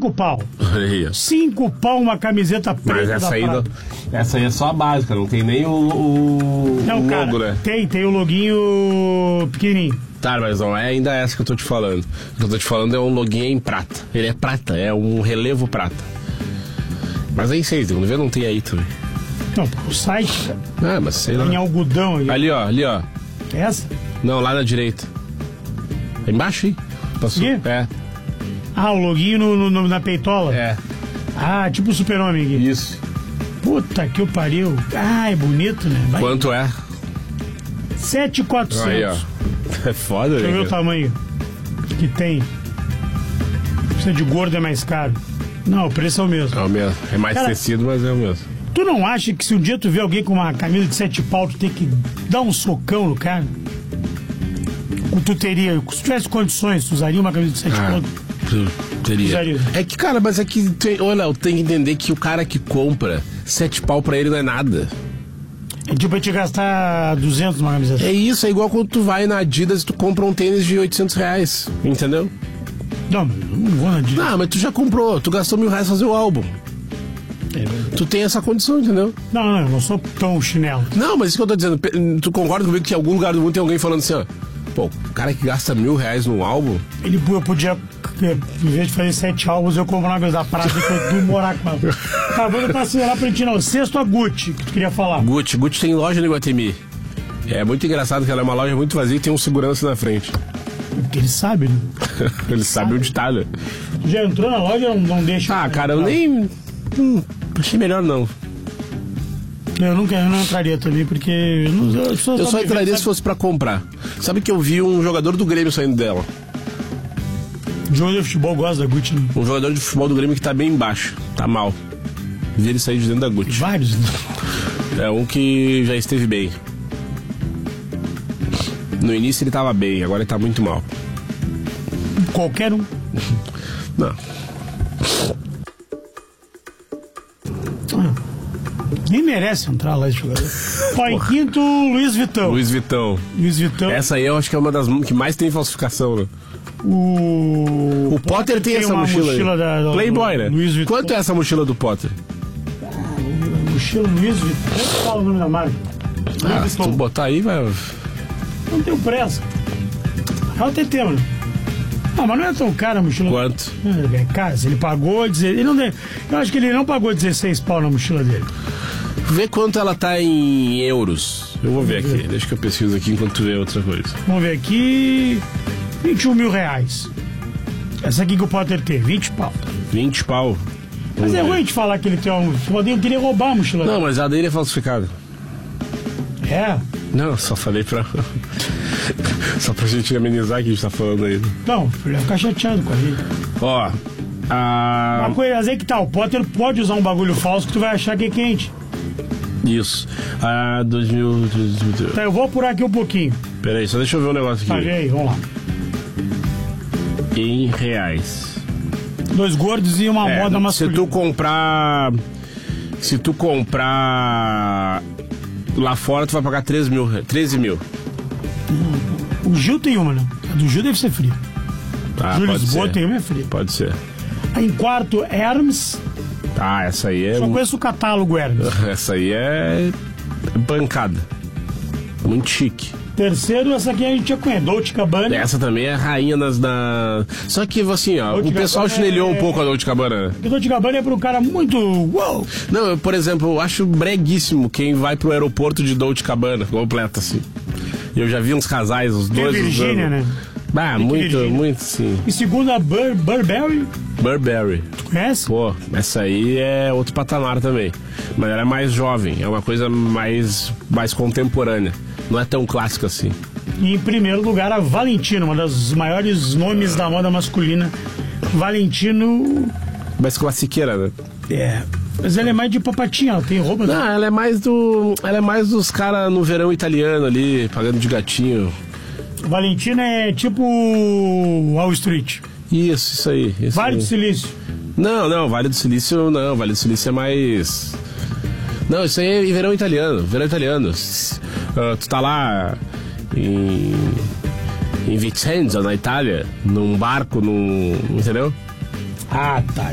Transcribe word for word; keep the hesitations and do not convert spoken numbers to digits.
cinco pau. Aí, ó. Cinco pau uma camiseta preta. Mas essa da aí, Prata. não, essa aí é só a básica, não tem nem o, o, Não, o cara, logo, né? tem, tem o loguinho pequenininho. Tá, mas não é ainda essa que eu tô te falando. O que eu tô te falando é um loguinho em prata. Ele é prata, é um relevo prata. Mas aí sei, quando vê não tem aí também. Não, o site, cara. Ah, mas sei lá. Em algodão aí. Ali, ó, ali, ó. Essa? Não, lá na direita. É embaixo aí. Passou. Aqui? É. Ah, o loguinho no, no- na peitola? É. Ah, tipo o Super-Homem aqui. Isso. Puta que o pariu. Ah, é bonito, né? Vai. Quanto é? sete mil e quatrocentos. Aí, ó. É foda, Deixa eu ver né? o tamanho que tem. Precisa de gordo é mais caro. Não, o preço é o mesmo. É o mesmo. É mais Cara, tecido, mas é o mesmo. Tu não acha que se um dia tu vê alguém com uma camisa de sete pau, tu tem que dar um socão no cara? Ou tu teria, se tivesse condições, tu usaria uma camisa de sete Ah, pau? tu teria. Usaria. É que, cara, mas é que, tem, olha, eu tenho que entender que o cara que compra sete pau pra ele não é nada. É tipo a gente gastar duzentos numa camiseta. É isso, é igual quando tu vai na Adidas e tu compra um tênis de oitocentos reais, entendeu? Não, mas eu não vou na Adidas. Não, mas tu já comprou, tu gastou mil reais pra fazer o álbum. Tu tem essa condição, entendeu? Não, não, eu não sou tão chinelo. Não, mas isso que eu tô dizendo, pe- tu concorda comigo que em algum lugar do mundo tem alguém falando assim, ó, pô, o cara que gasta mil reais num álbum, Ele, eu podia, em vez de fazer sete álbuns, eu comprar uma coisa da prata e depois do morar com ela. Tá, vou tentar acelerar pra gente não. Sexto a Gucci, que tu queria falar. Gucci, Gucci tem loja no Iguatemi. É muito engraçado que ela é uma loja muito vazia e tem um segurança na frente. Porque ele sabe, né? Ele sabe onde tá, né? Tu já entrou na loja ou não, não deixa? Ah, cara, eu nem... Hum, achei melhor não. Eu nunca eu não entraria também, porque eu, não, eu, só, Eu só entraria se fosse pra comprar. Sabe que eu vi um jogador do Grêmio saindo dela? Jogador de futebol gosta da Gucci, né? Um jogador de futebol do Grêmio que tá bem embaixo. Tá mal. Vi ele sair de dentro da Gucci. Vários, né? É um que já esteve bem. No início ele tava bem, agora ele tá muito mal. Qualquer um. Não. Nem merece entrar lá esse jogador. Ó, em quinto, Luiz Vitão. Luiz Vitão. Luiz Vitão. Essa aí eu acho que é uma das que mais tem falsificação, né? O... O Potter tem, essa uma mochila, aí. mochila da, da, Playboy, do né? Luiz Vitão. Quanto é essa mochila do Potter? Mochila Luiz Vitão. Quanto fala o nome da marca? Ah, Luiz se tu Vitão. botar aí, vai... Não tenho pressa. Ela tem tempo, né? Ah, mas não é tão cara a mochila. Quanto? É, é cara, se ele pagou, dizer, ele não deve, eu acho que ele não pagou dezesseis pau na mochila dele. Vê quanto ela tá em euros. Eu vou ver aqui. Deixa que eu pesquiso aqui enquanto tu vê outra coisa. Vamos ver aqui. vinte e um mil reais. Essa aqui que o Potter tem, vinte pau. vinte pau. Mas Vamos é ver. ruim de falar que ele tem um. Eu queria roubar a mochila Não, mas a dele é falsificada. dele. É. Não, só falei pra... só pra gente amenizar que a gente tá falando aí. Não, eu ia ficar chateado com a gente. Ó, a... Uma coisa, mas aí que tá, o Potter pode usar um bagulho falso que tu vai achar que é quente. Isso. A dois mil... Tá, eu vou apurar aqui um pouquinho. Peraí, só deixa eu ver um negócio Tá, aqui. vê aí, vamos lá. Em reais. Dois gordos e uma É, moda se masculina. tu comprar... Se tu comprar... Lá fora tu vai pagar treze mil. treze mil. O Gil tem uma, né? A do Gil deve ser fria. Ah, Gil pode Lisboa ser. tem uma, é fria. Pode ser. Em quarto, Hermes. Ah, essa aí é... Só conheço o catálogo Hermes. Essa aí é... bancada. Muito chique. Terceiro, essa aqui a gente já conhece. Dolce Gabbana. Essa também é a rainha das... Da... Só que, assim, ó, Dolce o pessoal Gabbana chinelhou é- um pouco a Dolce Gabbana. O Dolce Gabbana é para um cara muito... Uou! Não, eu, por exemplo, eu acho breguíssimo quem vai pro aeroporto de Dolce Gabbana, completo, assim. Eu já vi uns casais, os Tem dois Virgínia, usando. né? Ah, Tem muito, Virgínia. muito, sim. E segundo, a Bur Burberry. Burberry. Tu conhece? Pô, essa aí é outro patamar também. Mas ela é mais jovem, é uma coisa mais, mais contemporânea. Não é tão clássica assim. E em primeiro lugar, a Valentino, uma das maiores nomes da moda masculina. Valentino... Mais classiqueira, né? É... Mas ela é mais de papatinha, ela tem roupa... Não, ela é mais do. Ela é mais dos caras no verão italiano ali, pagando de gatinho. Valentino é tipo Wall Street. Isso, isso aí. Isso Vale aí. do Silício. Não, não, Vale do Silício não. Vale do Silício é mais. Não, isso aí é verão italiano. Verão italiano. Uh, tu tá lá em. Em Vicenza, na Itália, num barco, num. Entendeu? Ah, tá.